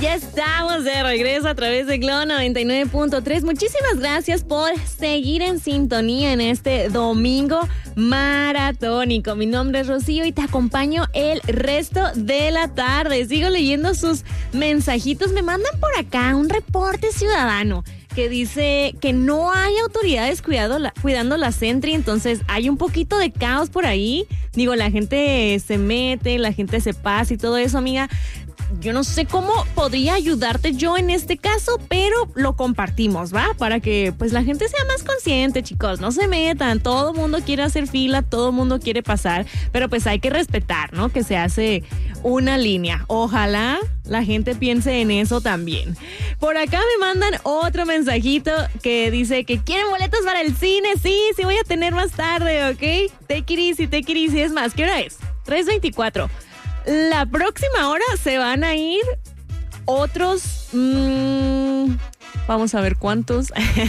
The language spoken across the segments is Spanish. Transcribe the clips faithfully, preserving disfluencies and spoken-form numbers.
Ya estamos de regreso a través de Globo noventa y nueve punto tres. Muchísimas gracias por seguir en sintonía en este domingo maratónico. Mi nombre es Rocío y te acompaño el resto de la tarde. Sigo leyendo sus mensajitos. Me mandan por acá un reporte ciudadano que dice que no hay autoridades cuidado la, cuidando la Sentry, entonces hay un poquito de caos por ahí. Digo, la gente se mete, la gente se pasa y todo eso, amiga. Yo no sé cómo podría ayudarte yo en este caso, pero lo compartimos, ¿va? Para que pues la gente sea más consciente, chicos. No se metan, todo el mundo quiere hacer fila, todo el mundo quiere pasar, pero pues hay que respetar, ¿no? Que se hace una línea. Ojalá la gente piense en eso también. Por acá me mandan otro mensajito que dice que quieren boletos para el cine. Sí, sí voy a tener más tarde, ¿ok? Take it easy, take it easy. Es más, ¿qué hora es? tres veinticuatro. La próxima hora se van a ir otros... Mmm, vamos a ver cuántos.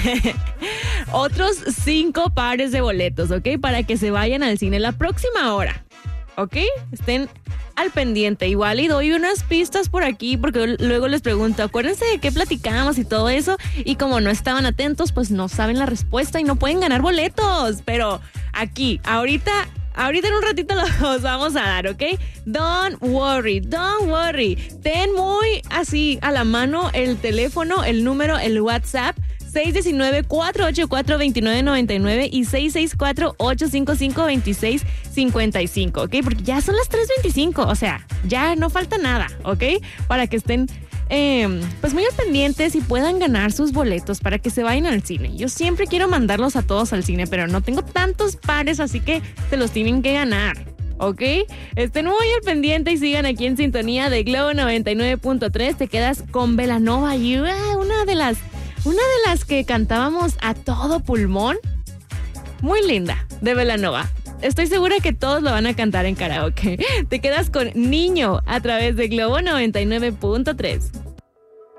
Otros cinco pares de boletos, ¿ok? Para que se vayan al cine la próxima hora, ¿ok? Estén al pendiente. Igual y doy unas pistas por aquí porque luego les pregunto, acuérdense de qué platicamos y todo eso. Y como no estaban atentos, pues no saben la respuesta y no pueden ganar boletos. Pero aquí, ahorita... Ahorita en un ratito los vamos a dar, ¿ok? Don't worry, don't worry. Ten muy así a la mano el teléfono, el número, el WhatsApp. seis uno nueve, cuatro ocho cuatro, dos nueve nueve nueve y seis seis cuatro, ocho cinco cinco, dos seis cinco cinco, ¿ok? Porque ya son las tres veinticinco, o sea, ya no falta nada, ¿ok? Para que estén... Eh, pues muy al pendientes y puedan ganar sus boletos para que se vayan al cine. Yo siempre quiero mandarlos a todos al cine, pero no tengo tantos pares, así que se los tienen que ganar, ¿ok? Estén muy al pendiente y sigan aquí en sintonía de Globo noventa y nueve punto tres. Te quedas con Belanova y uh, una de las una de las que cantábamos a todo pulmón. Muy linda, de Belanova. Estoy segura que todos lo van a cantar en karaoke. Te quedas con Niño a través de Globo noventa y nueve punto tres.